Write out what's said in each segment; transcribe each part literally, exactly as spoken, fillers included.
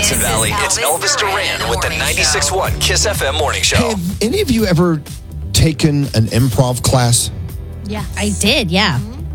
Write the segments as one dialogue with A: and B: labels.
A: Madison Valley, it's Elvis Duran with the ninety-six point one Kiss F M Morning Show.
B: Hey, have any of you ever taken an improv class?
C: Yeah, I did. Yeah.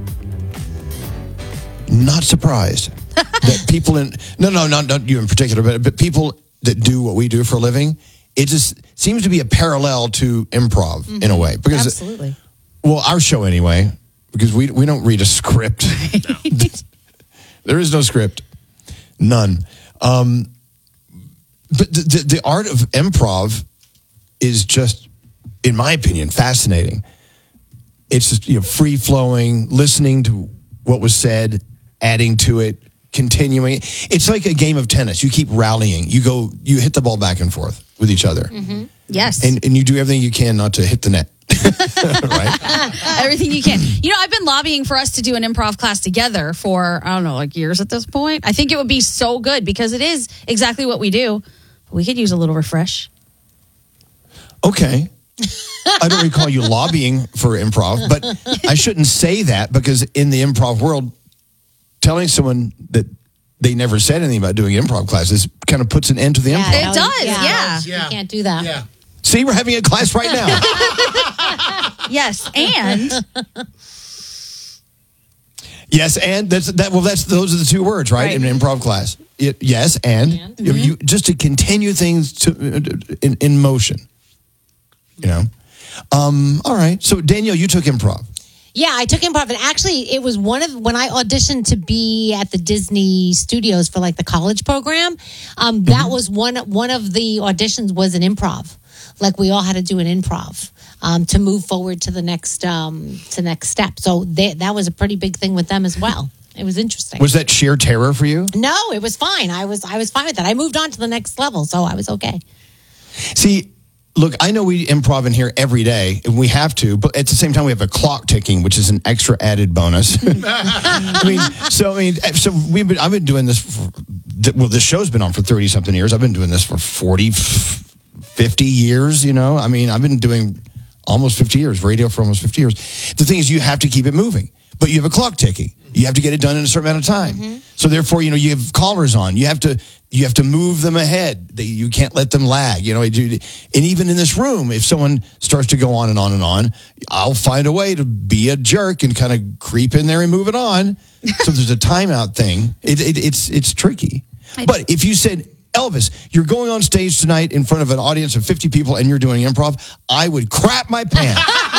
B: Not surprised that people in no, no, not not you in particular, but but people that do what we do for a living, it just seems to be a parallel to improv mm-hmm. in a way. Because
C: absolutely.
B: Well, our show anyway, because we we don't read a script. No. There is no script, none. Um, but the, the the art of improv is just, in my opinion, fascinating. It's just, you know, free flowing, listening to what was said, adding to it, continuing. It's like a game of tennis. You keep rallying. You go, you hit the ball back and forth with each other.
C: Mm-hmm. Yes.
B: And and you do everything you can not to hit the net. Right?
C: Everything you can. You know, I've been lobbying for us to do an improv class together for, I don't know, like years at this point. I think it would be so good because it is exactly what we do. We could use a little refresh.
B: Okay. I don't recall you lobbying for improv, but I shouldn't say that because in the improv world, telling someone that they never said anything about doing improv classes kind of puts an end to the
C: yeah,
B: improv.
C: It does, yeah. yeah.
D: yeah.
C: You can't do that.
D: Yeah.
B: See, we're having a class right now.
C: Yes, and
B: yes, and that's that. Well, that's those are the two words, right?
C: right.
B: In an improv class, it, yes, and, and. You, you just to continue things to in, in motion. You know. Um, all right. So Danielle, you took improv.
E: Yeah, I took improv, and actually, it was one of when I auditioned to be at the Disney Studios for like the college program. Um, that mm-hmm. was one one of the auditions was an improv. Like we all had to do an improv um, to move forward to the next um, to next step. So they, that was a pretty big thing with them as well. It was interesting.
B: Was that sheer terror for you?
E: No, it was fine. I was I was fine with that. I moved on to the next level, so I was okay.
B: See. Look, I know we improv in here every day, and we have to, but at the same time, we have a clock ticking, which is an extra added bonus. I mean, so I mean, so we've been. I've been doing this. For, well, this show's been on for thirty something years. I've been doing this for forty, fifty years. You know, I mean, I've been doing almost fifty years, radio for almost fifty years. The thing is, you have to keep it moving, but you have a clock ticking. You have to get it done in a certain amount of time. Mm-hmm. So therefore, you know, you have callers on. You have to. You have to move them ahead. They, you can't let them lag. You know, and even in this room, if someone starts to go on and on and on, I'll find a way to be a jerk and kind of creep in there and move it on. So there's a timeout thing. It, it, it's it's tricky. But if you said, Elvis, you're going on stage tonight in front of an audience of fifty people and you're doing improv, I would crap my pants.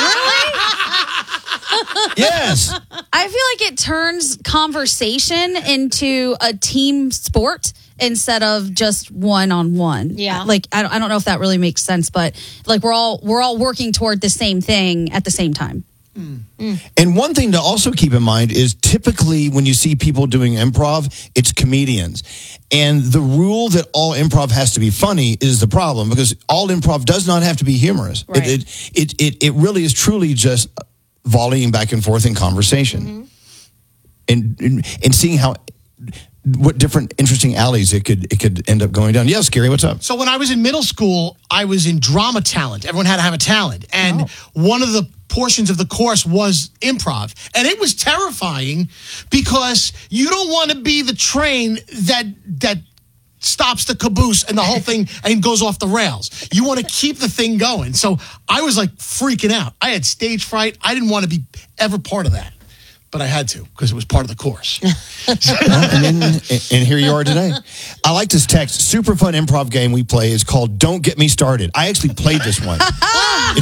B: Yes.
C: I feel like it turns conversation into a team sport instead of just one on one.
E: Yeah.
C: Like I don't, I don't know if that really makes sense, but like we're all we're all working toward the same thing at the same time.
B: Mm. Mm. And one thing to also keep in mind is typically when you see people doing improv, it's comedians. And the rule that all improv has to be funny is the problem because all improv does not have to be humorous.
C: Right.
B: It, it, it, it, it really is truly just volleying back and forth in conversation. Mm-hmm. And, and and seeing how what different interesting alleys it could it could end up going down. Yes, Gary, what's up?
D: So when I was in middle school, I was in drama talent. Everyone had to have a talent. And oh. one of the portions of the course was improv. And it was terrifying because you don't want to be the train that that stops the caboose and the whole thing and goes off the rails. You want to keep the thing going. So I was like freaking out. I had stage fright. I didn't want to be ever part of that. But I had to because it was part of the course.
B: Well, and, then, and here you are today. I like this text. Super fun improv game we play is called Don't Get Me Started. I actually played this one. It's